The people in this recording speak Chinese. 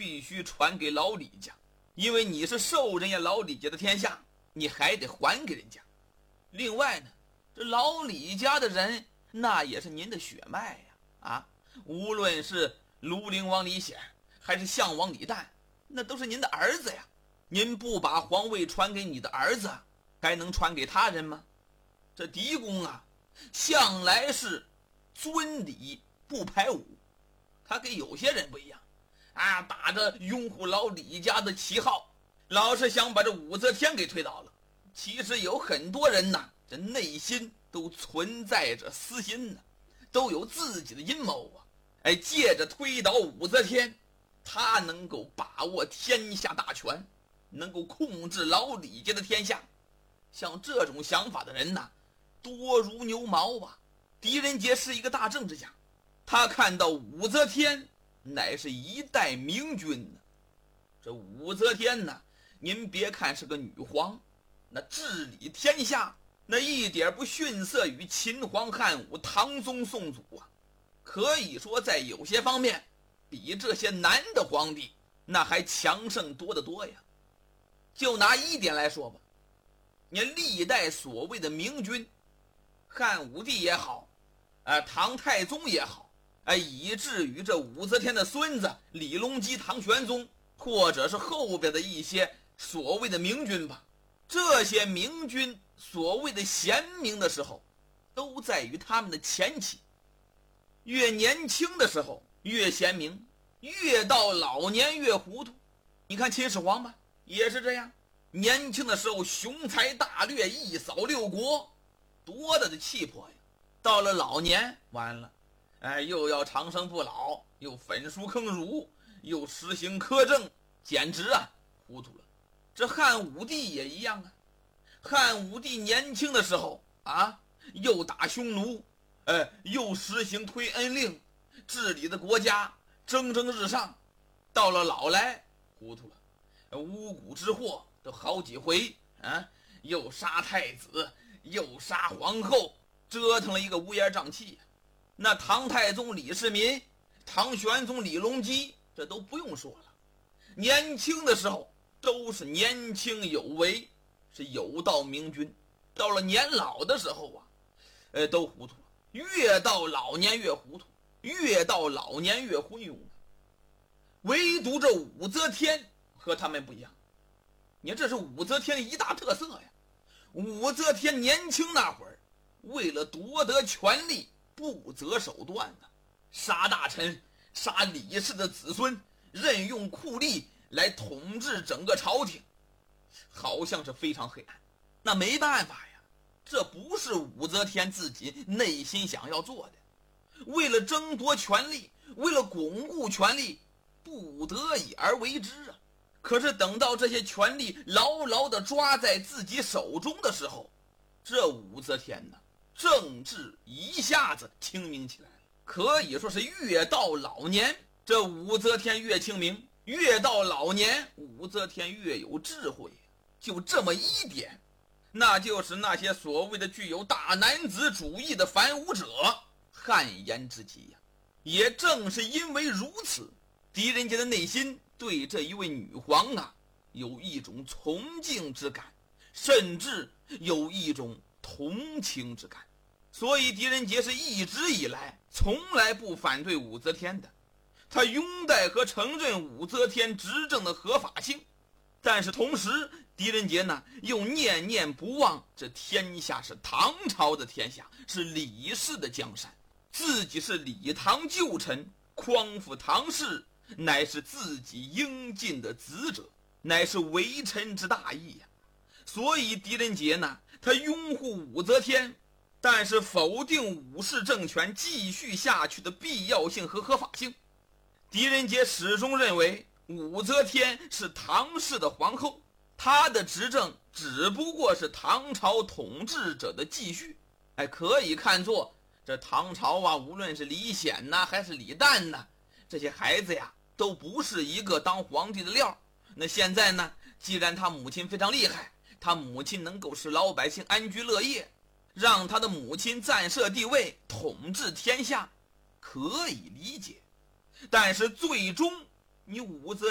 必须传给老李家，因为你是受人家老李家的天下，你还得还给人家。另外呢，这老李家的人那也是您的血脉呀，无论是庐陵王李显还是项王李旦，那都是您的儿子呀。您不把皇位传给你的儿子，还能传给他人吗？这嫡公向来是尊礼不排武，他跟有些人不一样打着拥护老李家的旗号，老是想把这武则天给推倒了。其实有很多人这内心都存在着私心都有自己的阴谋借着推倒武则天，他能够把握天下大权，能够控制老李家的天下。像这种想法的人多如牛毛狄仁杰是一个大政治家，他看到武则天乃是一代明君这武则天您别看是个女皇，那治理天下那一点不逊色于秦皇汉武唐宗宋祖可以说在有些方面比这些男的皇帝那还强盛多得多呀。就拿一点来说吧，你历代所谓的明君，汉武帝也好唐太宗也好以至于这武则天的孙子李隆基唐玄宗，或者是后边的一些所谓的明君吧，这些明君所谓的贤明的时候都在于他们的前期，越年轻的时候越贤明，越到老年越糊涂。你看秦始皇吧，也是这样，年轻的时候雄才大略，一扫六国，多大的气魄呀！到了老年完了又要长生不老，又焚书坑儒，又实行苛政，简直糊涂了。这汉武帝也一样汉武帝年轻的时候又打匈奴又实行推恩令，治理的国家蒸蒸日上。到了老来糊涂了，巫蛊之祸都好几回又杀太子，又杀皇后，折腾了一个乌烟瘴气那唐太宗李世民，唐玄宗李隆基，这都不用说了，年轻的时候都是年轻有为，是有道明君。到了年老的时候都糊涂了，越到老年越糊涂，越到老年越昏庸。唯独这武则天和他们不一样，你看这是武则天的一大特色呀。武则天年轻那会儿，为了夺得权力不择手段杀大臣，杀李氏的子孙，任用酷吏来统治整个朝廷，好像是非常黑暗。那没办法呀，这不是武则天自己内心想要做的，为了争夺权力，为了巩固权力，不得已而为之可是等到这些权力牢牢地抓在自己手中的时候，这武则天政治一下子清明起来了。可以说是越到老年，这武则天越清明，越到老年武则天越有智慧。就这么一点，那就是那些所谓的具有大男子主义的反武者汗颜之极呀。也正是因为如此，狄仁杰的内心对这一位女皇有一种崇敬之感，甚至有一种同情之感。所以狄仁杰是一直以来从来不反对武则天的，他拥戴和承认武则天执政的合法性。但是同时狄仁杰又念念不忘这天下是唐朝的天下，是李氏的江山，自己是李唐旧臣，匡扶唐氏乃是自己应尽的职责，乃是为臣之大义呀。所以狄仁杰他拥护武则天，但是否定武氏政权继续下去的必要性和合法性。狄仁杰始终认为武则天是唐氏的皇后，她的执政只不过是唐朝统治者的继续，可以看作这唐朝无论是李显还是李旦这些孩子都不是一个当皇帝的料。那现在既然他母亲非常厉害，他母亲能够使老百姓安居乐业，让他的母亲暂设帝位，统治天下，可以理解。但是最终你武则